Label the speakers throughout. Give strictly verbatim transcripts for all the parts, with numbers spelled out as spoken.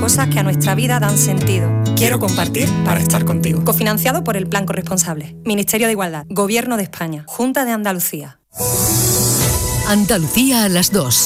Speaker 1: cosas que a nuestra vida dan sentido. Quiero compartir para estar contigo. Cofinanciado por el Plan Corresponsable. Ministerio de Igualdad. Gobierno de España. Junta de Andalucía.
Speaker 2: Andalucía a las dos.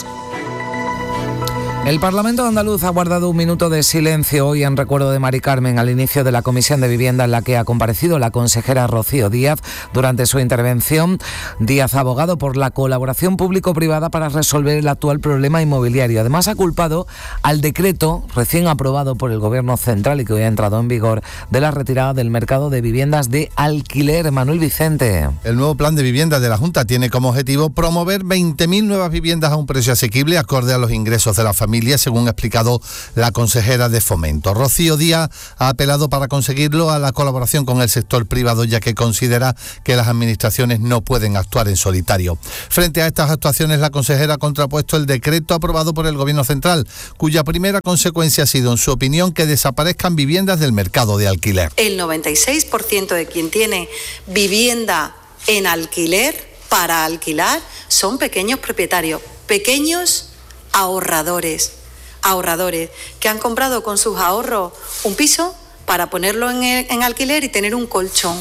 Speaker 3: El Parlamento andaluz ha guardado un minuto de silencio hoy en recuerdo de Mari Carmen al inicio de la Comisión de Vivienda en la que ha comparecido la consejera Rocío Díaz. Durante su intervención, Díaz ha abogado por la colaboración público-privada para resolver el actual problema inmobiliario. Además, ha culpado al decreto recién aprobado por el Gobierno central y que hoy ha entrado en vigor de la retirada del mercado de viviendas de alquiler. Manuel Vicente.
Speaker 4: El nuevo plan de vivienda de la Junta tiene como objetivo promover veinte mil nuevas viviendas a un precio asequible acorde a los ingresos de la familia, según ha explicado la consejera de Fomento. Rocío Díaz ha apelado para conseguirlo a la colaboración con el sector privado, ya que considera que las administraciones no pueden actuar en solitario. Frente a estas actuaciones, la consejera ha contrapuesto el decreto aprobado por el Gobierno central, cuya primera consecuencia ha sido, en su opinión, que desaparezcan viviendas del mercado de alquiler.
Speaker 5: El noventa y seis por ciento de quien tiene vivienda en alquiler para alquilar son pequeños propietarios, pequeños ahorradores, ahorradores que han comprado con sus ahorros un piso para ponerlo en, el, en alquiler y tener un colchón.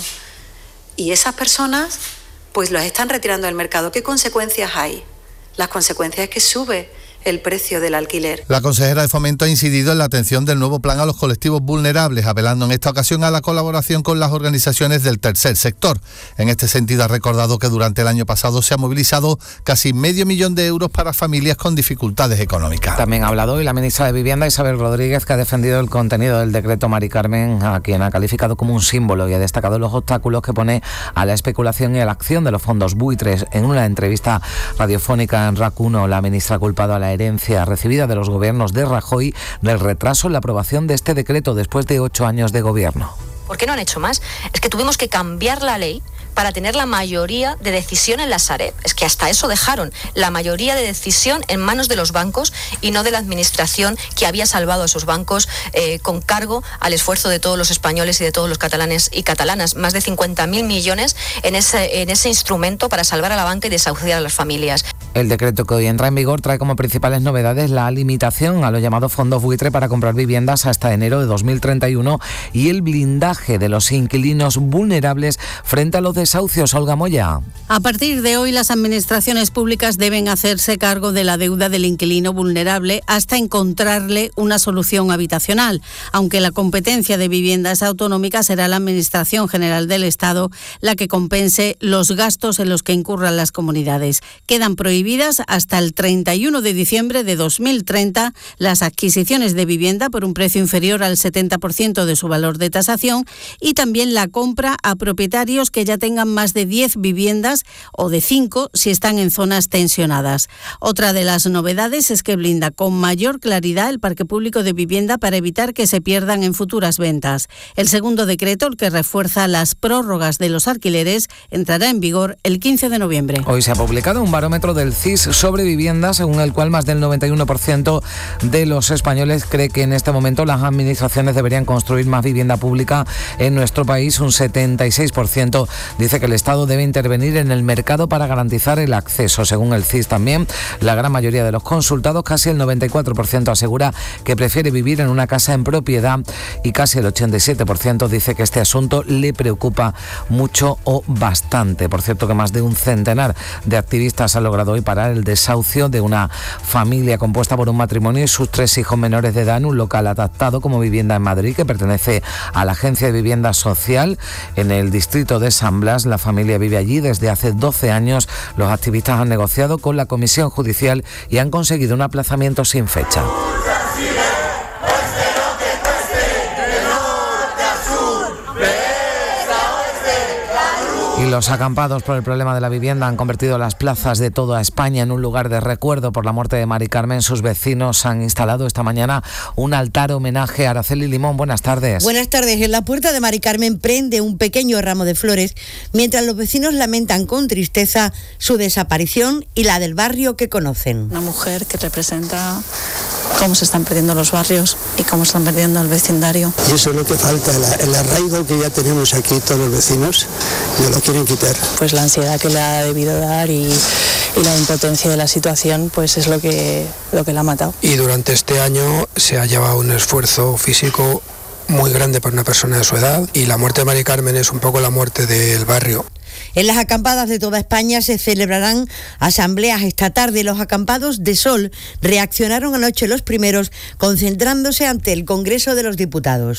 Speaker 5: Y esas personas pues los están retirando del mercado. ¿Qué consecuencias hay? Las consecuencias es que sube el precio del alquiler.
Speaker 4: La consejera de Fomento ha incidido en la atención del nuevo plan a los colectivos vulnerables, apelando en esta ocasión a la colaboración con las organizaciones del tercer sector. En este sentido, ha recordado que durante el año pasado se ha movilizado casi medio millón de euros para familias con dificultades económicas.
Speaker 3: También ha hablado hoy la ministra de Vivienda, Isabel Rodríguez, que ha defendido el contenido del decreto Mari Carmen, a quien ha calificado como un símbolo, y ha destacado los obstáculos que pone a la especulación y a la acción de los fondos buitres. En una entrevista radiofónica en R A C uno, la ministra ha culpado a la herencia recibida de los gobiernos de Rajoy del retraso en la aprobación de este decreto después de ocho años de gobierno.
Speaker 6: ¿Por qué no han hecho más? Es que tuvimos que cambiar la ley para tener la mayoría de decisión en la Sareb. Es que hasta eso dejaron, la mayoría de decisión en manos de los bancos y no de la administración, que había salvado a esos bancos eh, con cargo al esfuerzo de todos los españoles y de todos los catalanes y catalanas. Más de cincuenta mil millones en ese, en ese instrumento para salvar a la banca y desahuciar a las familias.
Speaker 3: El decreto que hoy entra en vigor trae como principales novedades la limitación a los llamados fondos buitre para comprar viviendas hasta enero de dos mil treinta y uno y el blindaje de los inquilinos vulnerables frente a los desahucios. Olga Moya.
Speaker 7: A partir de hoy, las administraciones públicas deben hacerse cargo de la deuda del inquilino vulnerable hasta encontrarle una solución habitacional, aunque la competencia de viviendas autonómicas será la Administración General del Estado la que compense los gastos en los que incurran las comunidades. Quedan prohibidas hasta el treinta y uno de diciembre de dos mil treinta las adquisiciones de vivienda por un precio inferior al setenta por ciento de su valor de tasación y también la compra a propietarios que ya tengan más de diez viviendas o de cinco si están en zonas tensionadas. Otra de las novedades es que blinda con mayor claridad el parque público de vivienda para evitar que se pierdan en futuras ventas. El segundo decreto, el que refuerza las prórrogas de los alquileres, entrará en vigor el quince de noviembre.
Speaker 3: Hoy se ha publicado un barómetro del C I S sobre vivienda, según el cual más del noventa y uno por ciento de los españoles cree que en este momento las administraciones deberían construir más vivienda pública en nuestro país. Un setenta y seis por ciento dice que el Estado debe intervenir en el mercado para garantizar el acceso. Según el C I S también, la gran mayoría de los consultados, casi el noventa y cuatro por ciento, asegura que prefiere vivir en una casa en propiedad y casi el ochenta y siete por ciento dice que este asunto le preocupa mucho o bastante. Por cierto, que más de un centenar de activistas han logrado hoy parar el desahucio de una familia compuesta por un matrimonio y sus tres hijos menores de edad en un local adaptado como vivienda en Madrid, que pertenece a la Agencia de Vivienda Social en el distrito de San Blas. La familia vive allí desde hace doce años. Los activistas han negociado con la Comisión Judicial y han conseguido un aplazamiento sin fecha. Y los acampados por el problema de la vivienda han convertido las plazas de toda España en un lugar de recuerdo por la muerte de Mari Carmen. Sus vecinos han instalado esta mañana un altar homenaje a Araceli Limón. Buenas tardes.
Speaker 8: Buenas tardes. En la puerta de Mari Carmen prende un pequeño ramo de flores mientras los vecinos lamentan con tristeza su desaparición y la del barrio que conocen.
Speaker 9: Una mujer que representa
Speaker 2: cómo se están perdiendo los barrios y cómo se están perdiendo el vecindario.
Speaker 9: Y eso es lo que falta, el arraigo que ya tenemos aquí todos los vecinos, no lo quieren quitar.
Speaker 2: Pues la ansiedad que le ha debido dar y, y la impotencia de la situación, pues es lo que, lo que la ha matado.
Speaker 10: Y durante este año se ha llevado un esfuerzo físico muy grande para una persona de su edad, y la muerte de Mari Carmen es un poco la muerte del barrio.
Speaker 8: En las acampadas de toda España se celebrarán asambleas esta tarde. Los acampados de Sol reaccionaron anoche los primeros, concentrándose ante el Congreso de los Diputados.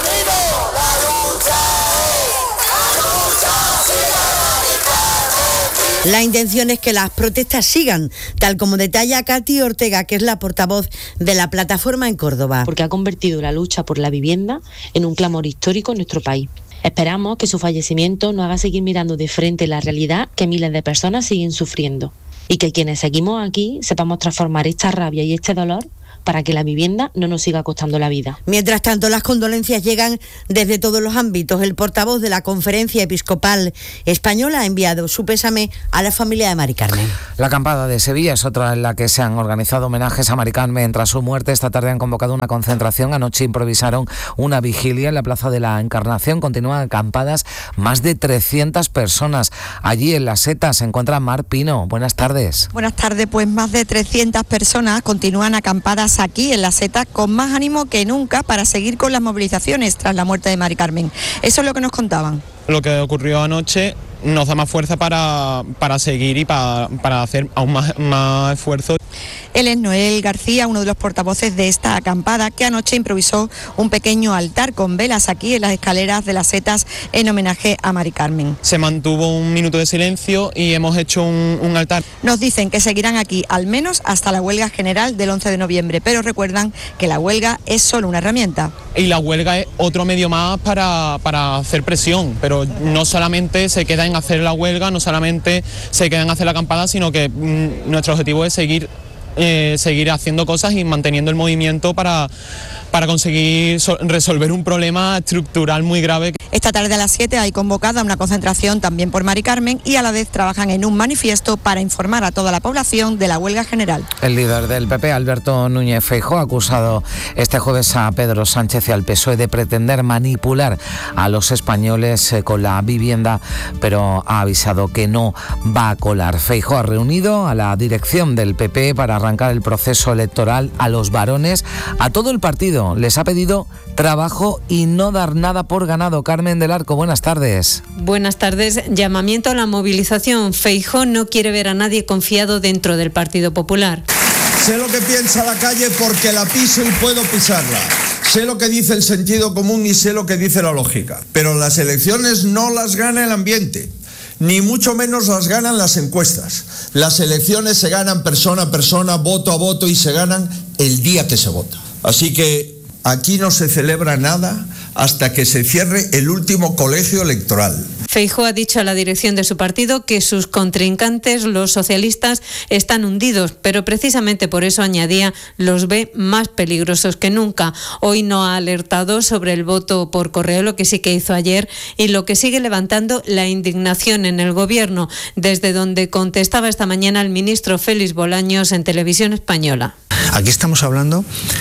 Speaker 8: La intención es que las protestas sigan, tal como detalla Katy Ortega, que es la portavoz de la plataforma en Córdoba.
Speaker 11: Porque ha convertido la lucha por la vivienda en un clamor histórico en nuestro país. Esperamos que su fallecimiento nos haga seguir mirando de frente la realidad que miles de personas siguen sufriendo, y que quienes seguimos aquí sepamos transformar esta rabia y este dolor para que la vivienda no nos siga costando la vida.
Speaker 8: Mientras tanto, las condolencias llegan desde todos los ámbitos. El portavoz de la Conferencia Episcopal Española ha enviado su pésame a la familia de Mari Carmen.
Speaker 3: La acampada de Sevilla es otra en la que se han organizado homenajes a Mari Carmen. Tras su muerte, esta tarde han convocado una concentración. Anoche improvisaron una vigilia en la Plaza de la Encarnación. Continúan acampadas más de trescientas personas. Allí en La Seta se encuentra Mar Pino. Buenas tardes.
Speaker 12: Buenas tardes, pues más de trescientas personas continúan acampadas aquí en La Seta con más ánimo que nunca para seguir con las movilizaciones tras la muerte de Mari Carmen. Eso es lo que nos contaban.
Speaker 13: Lo que ocurrió anoche nos da más fuerza para, para seguir y para, para hacer aún más, más esfuerzo.
Speaker 12: Él es Noel García, uno de los portavoces de esta acampada, que anoche improvisó un pequeño altar con velas aquí en las escaleras de Las Setas en homenaje a Mari Carmen.
Speaker 13: Se mantuvo un minuto de silencio y hemos hecho un, un altar.
Speaker 12: Nos dicen que seguirán aquí al menos hasta la huelga general del once de noviembre, pero recuerdan que la huelga es solo una herramienta.
Speaker 13: Y la huelga es otro medio más para, para hacer presión, pero no solamente se queda en hacer la huelga, no solamente se queda en hacer la acampada, sino que mmm, nuestro objetivo es seguir Eh, seguir haciendo cosas y manteniendo el movimiento para, para conseguir so- resolver un problema estructural muy grave.
Speaker 12: Esta tarde a las siete hay convocada una concentración también por Mari Carmen, y a la vez trabajan en un manifiesto para informar a toda la población de la huelga general.
Speaker 3: El líder del P P, Alberto Núñez Feijóo, ha acusado este jueves a Pedro Sánchez y al P S O E de pretender manipular a los españoles con la vivienda, pero ha avisado que no va a colar. Feijóo ha reunido a la dirección del P P para arrancar el proceso electoral. A los varones, a todo el partido, les ha pedido trabajo y no dar nada por ganado. Carmen del Arco, buenas tardes.
Speaker 14: Buenas tardes. Llamamiento a la movilización. Feijóo no quiere ver a nadie confiado dentro del Partido Popular.
Speaker 15: Sé lo que piensa la calle porque la piso y puedo pisarla. Sé lo que dice el sentido común y sé lo que dice la lógica. Pero las elecciones no las gana el ambiente, ni mucho menos las ganan las encuestas. Las elecciones se ganan persona a persona, voto a voto, y se ganan el día que se vota. Así que aquí no se celebra nada hasta que se cierre el último colegio electoral.
Speaker 14: Feijóo ha dicho a la dirección de su partido que sus contrincantes, los socialistas, están hundidos, pero precisamente por eso, añadía, los ve más peligrosos que nunca. Hoy no ha alertado sobre el voto por correo, lo que sí que hizo ayer, y lo que sigue levantando la indignación en el gobierno, desde donde contestaba esta mañana el ministro Félix Bolaños en Televisión Española.
Speaker 16: Aquí estamos hablando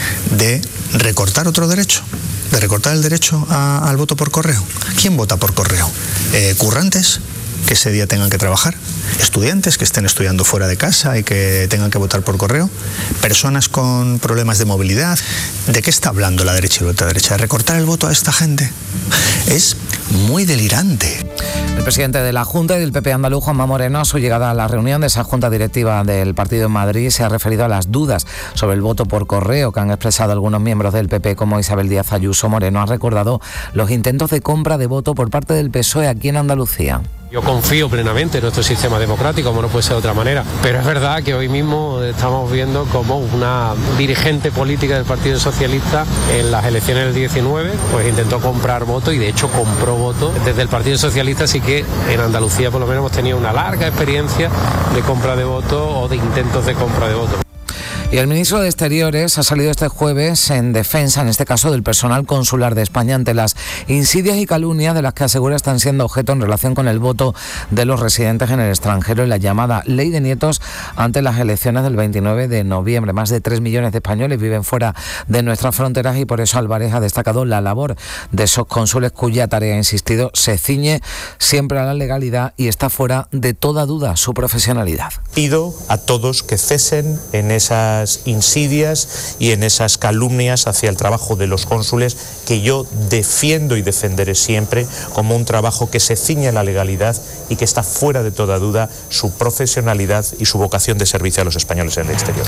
Speaker 16: de recortar otro derecho, de recortar el derecho a, al voto por correo. ¿Quién vota por correo? Eh, ¿Currantes que ese día tengan que trabajar? ¿Estudiantes que estén estudiando fuera de casa y que tengan que votar por correo? ¿Personas con problemas de movilidad? ¿De qué está hablando la derecha y la ultraderecha? ¿De recortar el voto a esta gente? Es muy delirante.
Speaker 3: El presidente de la Junta y del P P andaluz, Juanma Moreno, a su llegada a la reunión de esa Junta Directiva del partido en Madrid, se ha referido a las dudas sobre el voto por correo que han expresado algunos miembros del P P, como Isabel Díaz Ayuso. Moreno ha recordado los intentos de compra de voto por parte del P S O E aquí en Andalucía.
Speaker 17: Yo confío plenamente en nuestro sistema democrático, como no puede ser de otra manera, pero es verdad que hoy mismo estamos viendo como una dirigente política del Partido Socialista en las elecciones del diecinueve pues intentó comprar votos, y de hecho compró votos desde el Partido Socialista. Así que en Andalucía por lo menos hemos tenido una larga experiencia de compra de votos o de intentos de compra de votos.
Speaker 3: Y el ministro de Exteriores ha salido este jueves en defensa, en este caso, del personal consular de España ante las insidias y calumnias de las que asegura están siendo objeto en relación con el voto de los residentes en el extranjero y la llamada Ley de Nietos ante las elecciones del veintinueve de noviembre. Más de tres millones de españoles viven fuera de nuestras fronteras y por eso Álvarez ha destacado la labor de esos cónsules cuya tarea, ha insistido, se ciñe siempre a la legalidad y está fuera de toda duda su profesionalidad.
Speaker 18: Pido a todos que cesen en esas insidias y en esas calumnias hacia el trabajo de los cónsules, que yo defiendo y defenderé siempre como un trabajo que se ciñe a la legalidad y que está fuera de toda duda su profesionalidad y su vocación de servicio a los españoles en el exterior.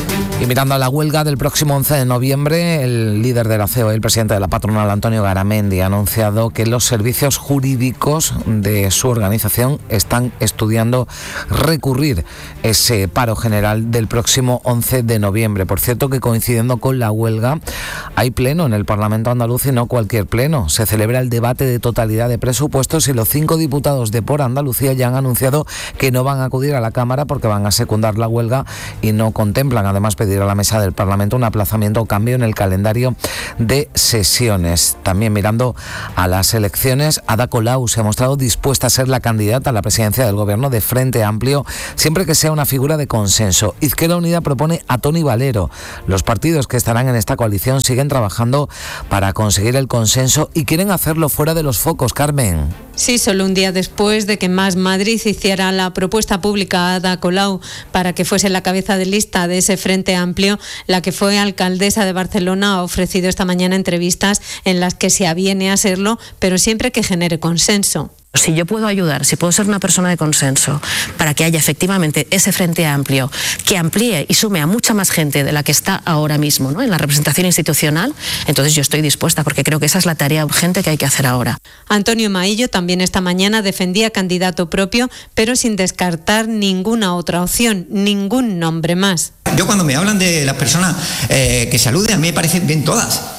Speaker 3: Y mirando a la huelga del próximo once de noviembre, el líder de la C E O y el presidente de la patronal, Antonio Garamendi, ha anunciado que los servicios jurídicos de su organización están estudiando recurrir ese paro general del próximo once de noviembre. Por cierto, que coincidiendo con la huelga, hay pleno en el Parlamento andaluz y no cualquier pleno. Se celebra el debate de totalidad de presupuestos y los cinco diputados de Por Andalucía ya han anunciado que no van a acudir a la Cámara porque van a secundar la huelga y no contemplan, además, pedir a la mesa del Parlamento un aplazamiento o cambio en el calendario de sesiones. También mirando a las elecciones, Ada Colau se ha mostrado dispuesta a ser la candidata a la presidencia del Gobierno de Frente Amplio, siempre que sea una figura de consenso. Izquierda Unida propone a Toni Valero. Los partidos que estarán en esta coalición siguen trabajando para conseguir el consenso y quieren hacerlo fuera de los focos, Carmen.
Speaker 14: Sí, solo un día después de que Más Madrid hiciera la propuesta pública a Ada Colau para que fuese la cabeza de lista de ese Frente Amplio, la que fue alcaldesa de Barcelona ha ofrecido esta mañana entrevistas en las que se aviene a serlo, pero siempre que genere consenso.
Speaker 19: Si yo puedo ayudar, si puedo ser una persona de consenso para que haya efectivamente ese Frente Amplio que amplíe y sume a mucha más gente de la que está ahora mismo, ¿no?, en la representación institucional, entonces yo estoy dispuesta, porque creo que esa es la tarea urgente que hay que hacer ahora.
Speaker 14: Antonio Maillo también esta mañana defendía candidato propio, pero sin descartar ninguna otra opción, ningún nombre más.
Speaker 20: Yo cuando me hablan de las personas eh, que se aluden, a mí me parecen bien todas.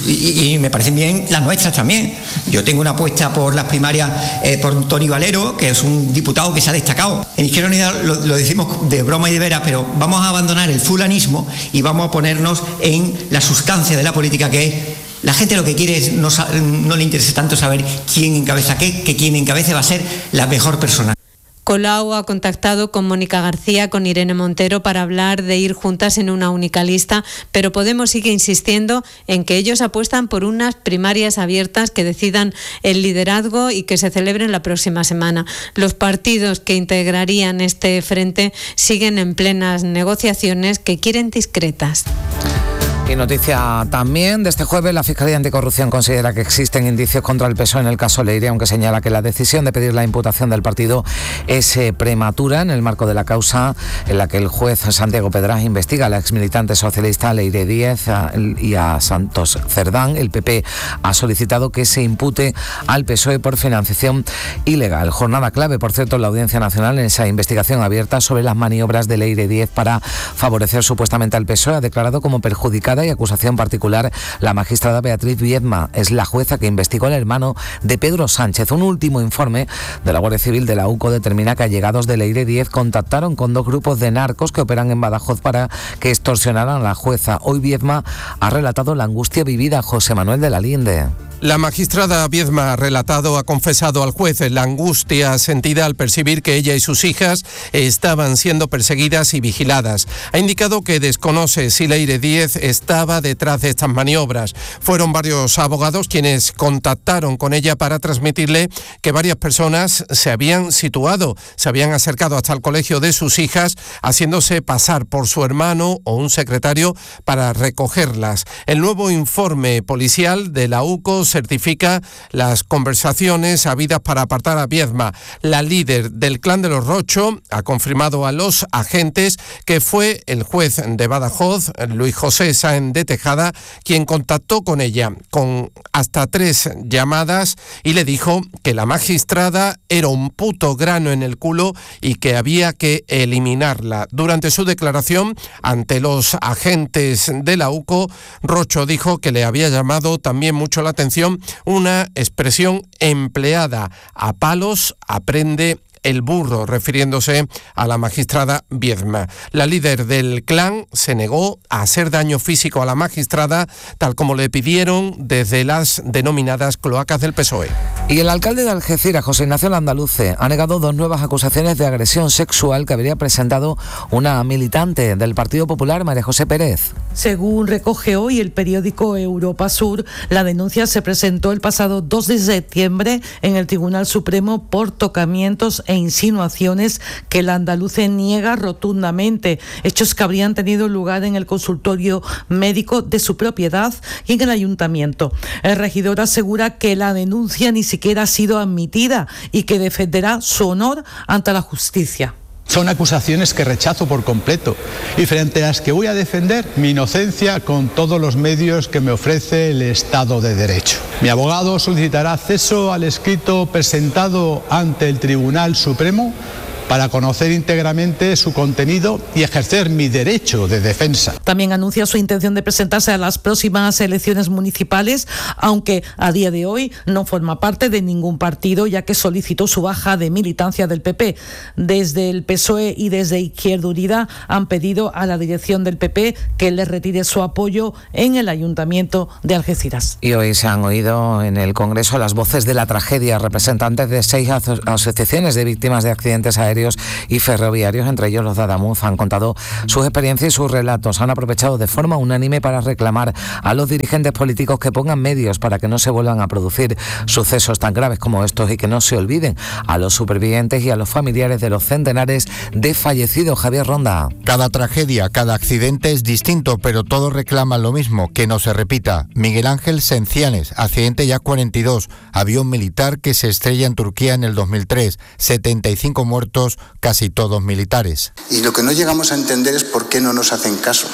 Speaker 20: Y, y me parecen bien las nuestras también. Yo tengo una apuesta por las primarias eh, por Toni Valero, que es un diputado que se ha destacado. En Izquierda Unida lo, lo decimos de broma y de veras, pero vamos a abandonar el fulanismo y vamos a ponernos en la sustancia de la política, que es la gente lo que quiere es, no, no le interesa tanto saber quién encabeza qué, que quien encabece va a ser la mejor persona.
Speaker 14: Colau ha contactado con Mónica García, con Irene Montero, para hablar de ir juntas en una única lista, pero Podemos sigue insistiendo en que ellos apuestan por unas primarias abiertas que decidan el liderazgo y que se celebren la próxima semana. Los partidos que integrarían este frente siguen en plenas negociaciones que quieren discretas.
Speaker 3: Y noticia también de este jueves, la Fiscalía Anticorrupción considera que existen indicios contra el P S O E en el caso Leire, aunque señala que la decisión de pedir la imputación del partido es eh, prematura en el marco de la causa en la que el juez Santiago Pedraz investiga a la exmilitante socialista Leire Díez a, y a Santos Cerdán. El P P ha solicitado que se impute al P S O E por financiación ilegal. Jornada clave, por cierto, en la Audiencia Nacional en esa investigación abierta sobre las maniobras de Leire Díez para favorecer supuestamente al P S O E. Ha declarado como perjudicada y acusación particular la magistrada Beatriz Viedma. Es la jueza que investigó al hermano de Pedro Sánchez. Un último informe de la Guardia Civil de la U C O determina que allegados de Leire Díez contactaron con dos grupos de narcos que operan en Badajoz para que extorsionaran a la jueza. Hoy Viedma ha relatado la angustia vivida. José Manuel de la Linde.
Speaker 21: La magistrada Viedma ha relatado, ha confesado al juez la angustia sentida al percibir que ella y sus hijas estaban siendo perseguidas y vigiladas. Ha indicado que desconoce si Leire Díez estaba detrás de estas maniobras. Fueron varios abogados quienes contactaron con ella para transmitirle que varias personas se habían situado, se habían acercado hasta el colegio de sus hijas, haciéndose pasar por su hermano o un secretario para recogerlas. El nuevo informe policial de la U C O certifica las conversaciones habidas para apartar a Viedma. La líder del clan de los Rocho ha confirmado a los agentes que fue el juez de Badajoz, Luis José Sáenz de Tejada, quien contactó con ella con hasta tres llamadas y le dijo que la magistrada era un puto grano en el culo y que había que eliminarla. Durante su declaración ante los agentes de la U C O, Rocho dijo que le había llamado también mucho la atención una expresión empleada: a palos aprende el burro, refiriéndose a la magistrada Viedma. La líder del clan se negó a hacer daño físico a la magistrada, tal como le pidieron desde las denominadas cloacas del P S O E.
Speaker 3: Y el alcalde de Algeciras, José Ignacio Landaluce, ha negado dos nuevas acusaciones de agresión sexual que habría presentado una militante del Partido Popular, María José Pérez.
Speaker 1: Según recoge hoy el periódico Europa Sur, la denuncia se presentó el pasado dos de septiembre en el Tribunal Supremo por tocamientos e insinuaciones que Landaluce niega rotundamente, hechos que habrían tenido lugar en el consultorio médico de su propiedad y en el ayuntamiento. El regidor asegura que la denuncia ni siquiera ha sido admitida y que defenderá su honor ante la justicia.
Speaker 22: Son acusaciones que rechazo por completo y frente a las que voy a defender mi inocencia con todos los medios que me ofrece el Estado de Derecho. Mi abogado solicitará acceso al escrito presentado ante el Tribunal Supremo para conocer íntegramente su contenido y ejercer mi derecho de defensa.
Speaker 1: También anuncia su intención de presentarse a las próximas elecciones municipales, aunque a día de hoy no forma parte de ningún partido, ya que solicitó su baja de militancia del P P. Desde el P S O E y desde Izquierda Unida han pedido a la dirección del P P que le retire su apoyo en el Ayuntamiento de Algeciras.
Speaker 3: Y hoy se han oído en el Congreso las voces de la tragedia. Representantes de seis aso- asociaciones de víctimas de accidentes aéreos y ferroviarios, entre ellos los de Adamuz, han contado sus experiencias y sus relatos. Han aprovechado de forma unánime para reclamar a los dirigentes políticos que pongan medios para que no se vuelvan a producir sucesos tan graves como estos y que no se olviden a los supervivientes y a los familiares de los centenares de fallecidos. Javier Ronda.
Speaker 23: Cada tragedia, cada accidente es distinto, pero todos reclaman lo mismo, que no se repita. Miguel Ángel Sencianes, accidente ya cuarenta y dos, avión militar que se estrella en Turquía en el dos mil tres, setenta y cinco muertos, casi todos militares.
Speaker 24: Y lo que no llegamos a entender es por qué no nos hacen caso,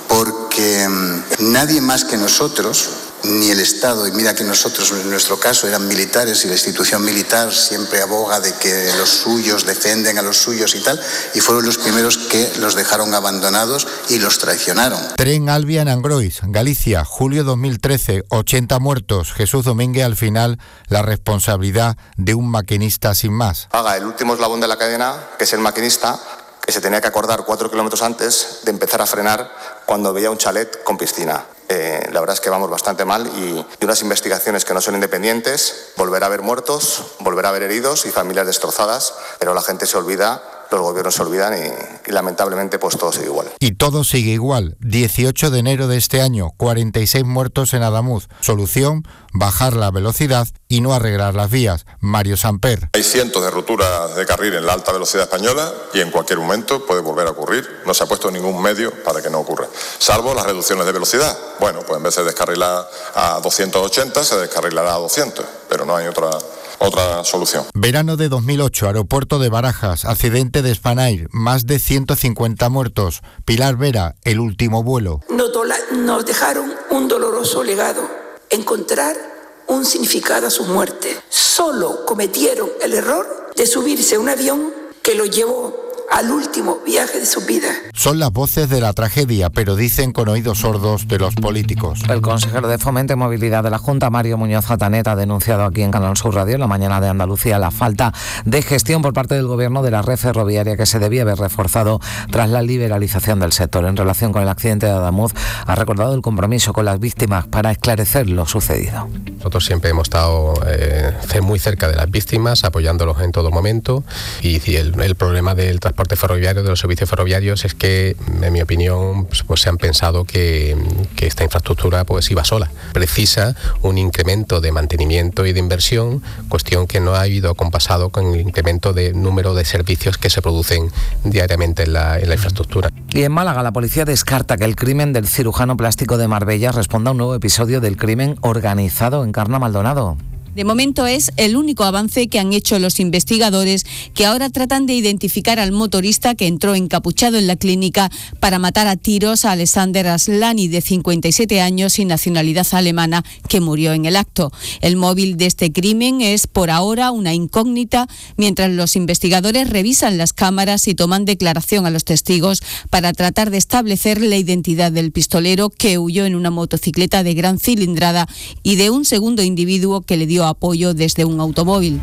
Speaker 24: porque mmm, nadie más que nosotros, ni el Estado, y mira que nosotros en nuestro caso eran militares y la institución militar siempre aboga de que los suyos defienden a los suyos y tal, y fueron los primeros que los dejaron abandonados y los traicionaron.
Speaker 23: Tren Albia en Angrois, Galicia, julio dos mil trece, ochenta muertos. Jesús Domínguez, al final la responsabilidad de un maquinista sin más.
Speaker 25: Haga el último eslabón de la cadena, que es el maquinista, que se tenía que acordar cuatro kilómetros antes de empezar a frenar cuando veía un chalet con piscina. Eh, la verdad es que vamos bastante mal y, y unas investigaciones que no son independientes, volver a haber muertos, volver a haber heridos y familias destrozadas, pero la gente se olvida, los gobiernos se olvidan y, y lamentablemente pues todo sigue igual.
Speaker 23: Y todo sigue igual. dieciocho de enero de este año, cuarenta y seis muertos en Adamuz. Solución, bajar la velocidad y no arreglar las vías. Mario Samper.
Speaker 26: Hay cientos de roturas de carril en la alta velocidad española y en cualquier momento puede volver a ocurrir. No se ha puesto ningún medio para que no ocurra, salvo las reducciones de velocidad. Bueno, pues en vez de descarrilar a doscientos ochenta, se descarrilará a doscientos, pero no hay otra... otra solución.
Speaker 23: Verano de dos mil ocho, aeropuerto de Barajas, accidente de Spanair, más de ciento cincuenta muertos. Pilar Vera, el último vuelo.
Speaker 27: Nos, dola, nos dejaron un doloroso legado, encontrar un significado a su muerte. Solo cometieron el error de subirse a un avión que lo llevó al último viaje de su vida.
Speaker 23: Son las voces de la tragedia, pero dicen con oídos sordos de los políticos.
Speaker 3: El consejero de Fomento y Movilidad de la Junta, Mario Muñoz Zataneta, ha denunciado aquí en Canal Sur Radio, en la mañana de Andalucía, la falta de gestión por parte del Gobierno de la red ferroviaria que se debía haber reforzado tras la liberalización del sector. En relación con el accidente de Adamuz, ha recordado el compromiso con las víctimas para esclarecer lo sucedido.
Speaker 28: Nosotros siempre hemos estado eh, muy cerca de las víctimas, apoyándolos en todo momento, y, y el, el problema del transporte ferroviario, de los servicios ferroviarios, es que, en mi opinión, pues, pues se han pensado que, que esta infraestructura pues iba sola. Precisa un incremento de mantenimiento y de inversión, cuestión que no ha ido acompasado con el incremento de número de servicios que se producen diariamente en la, en la infraestructura.
Speaker 3: Y en Málaga, la policía descarta que el crimen del cirujano plástico de Marbella responda a un nuevo episodio del crimen organizado. Encarna Maldonado.
Speaker 29: De momento es el único avance que han hecho los investigadores, que ahora tratan de identificar al motorista que entró encapuchado en la clínica para matar a tiros a Alexander Aslani, de cincuenta y siete años y nacionalidad alemana, que murió en el acto. El móvil de este crimen es por ahora una incógnita, mientras los investigadores revisan las cámaras y toman declaración a los testigos para tratar de establecer la identidad del pistolero, que huyó en una motocicleta de gran cilindrada, y de un segundo individuo que le dio apoyo desde un automóvil.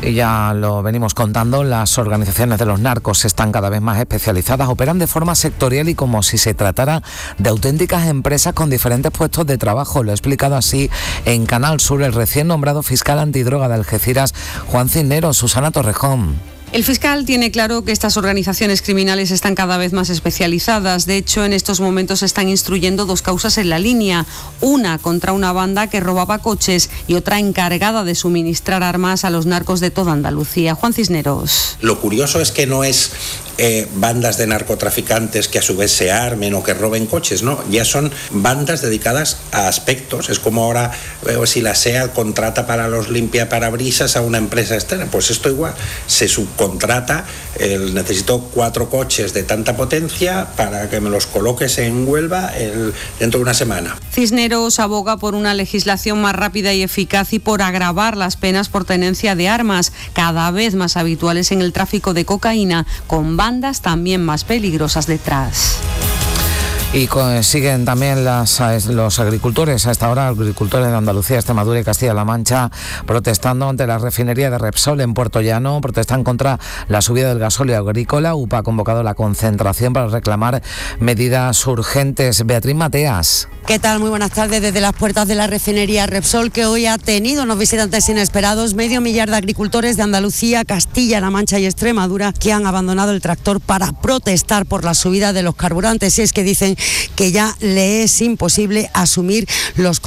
Speaker 3: Y ya lo venimos contando, las organizaciones de los narcos están cada vez más especializadas, operan de forma sectorial y como si se tratara de auténticas empresas con diferentes puestos de trabajo. Lo ha explicado así en Canal Sur el recién nombrado fiscal antidroga de Algeciras, Juan Cisneros. Susana Torrejón.
Speaker 2: El fiscal tiene claro que estas organizaciones criminales están cada vez más especializadas. De hecho, en estos momentos se están instruyendo dos causas en la línea. Una contra una banda que robaba coches y otra encargada de suministrar armas a los narcos de toda Andalucía. Juan Cisneros.
Speaker 4: Lo curioso es que no es eh, bandas de narcotraficantes que a su vez se armen o que roben coches, no. Ya son bandas dedicadas a aspectos. Es como ahora eh, si la SEAT contrata para los limpiaparabrisas a una empresa externa. Pues esto igual. Se subcontrata. Contrata, el, necesito cuatro coches de tanta potencia para que me los coloques en Huelva el, dentro de una semana.
Speaker 2: Cisneros aboga por una legislación más rápida y eficaz y por agravar las penas por tenencia de armas, cada vez más habituales en el tráfico de cocaína, con bandas también más peligrosas detrás.
Speaker 3: Y siguen también las, los agricultores, a esta hora agricultores de Andalucía, Extremadura y Castilla-La Mancha, protestando ante la refinería de Repsol en Puerto Llano, protestan contra la subida del gasóleo agrícola. U P A ha convocado la concentración para reclamar medidas urgentes. Beatriz Mateas.
Speaker 5: ¿Qué tal? Muy buenas tardes desde las puertas de la refinería Repsol, que hoy ha tenido unos visitantes inesperados. Medio millar de agricultores de Andalucía, Castilla-La Mancha y Extremadura que han abandonado el tractor para protestar por la subida de los carburantes. Y es que dicen que ya le es imposible asumir los